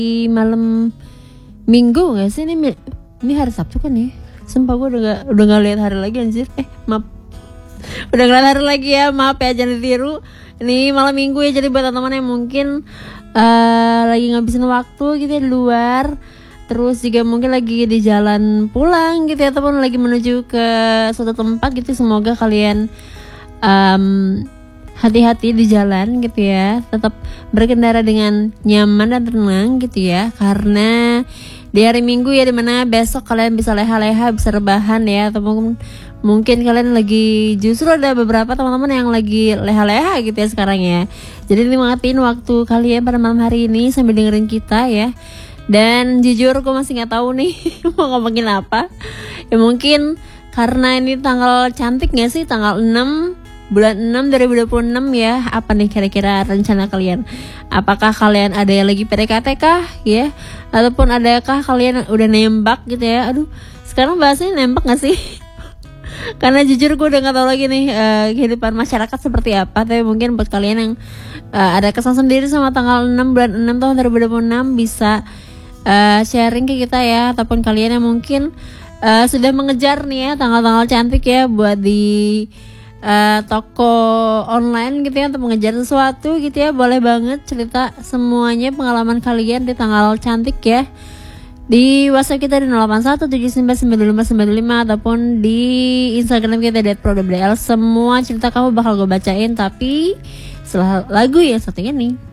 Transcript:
malam Minggu nggak sih ini hari Sabtu kan ya? Sumpah gue udah nggak lihat hari lagi anjir. Maaf. Udah nggak lihat hari lagi ya, maaf ya, jangan ditiru. Ini malam Minggu ya, jadi buat teman-teman yang mungkin lagi ngabisin waktu gitu ya di luar, terus juga mungkin lagi di jalan pulang gitu ya, ataupun lagi menuju ke suatu tempat gitu, semoga kalian hati-hati di jalan gitu ya, tetap berkendara dengan nyaman dan tenang gitu ya, karena di hari Minggu ya, dimana besok kalian bisa leha-leha, bisa rebahan ya, atau mungkin kalian lagi, justru ada beberapa teman-teman yang lagi leha-leha gitu ya sekarang ya. Jadi nikmatin waktu kalian pada malam hari ini sambil dengerin kita ya. Dan jujur gue masih nggak tahu nih mau ngomongin apa. Ya mungkin karena ini tanggal cantik nggak sih, tanggal 6 bulan 6 2026 ya. Apa nih kira-kira rencana kalian? Apakah kalian ada yang lagi PDKT kah ya? Ataupun adakah kalian udah nembak gitu ya? Aduh, sekarang bahasanya nembak gak sih? Karena jujur gue udah gak tahu lagi nih kehidupan masyarakat seperti apa. Tapi mungkin buat kalian yang ada kesan sendiri sama tanggal 6 bulan 6 tahun 2026 bisa sharing ke kita ya. Ataupun kalian yang mungkin sudah mengejar nih ya tanggal-tanggal cantik ya buat di toko online gitu ya, untuk mengejar sesuatu gitu ya. Boleh banget cerita semuanya pengalaman kalian di tanggal cantik ya, di WhatsApp kita di 0817995595 ataupun di Instagram kita @prodobl. Semua cerita kamu bakal gue bacain, tapi setelah lagu yang satu ini.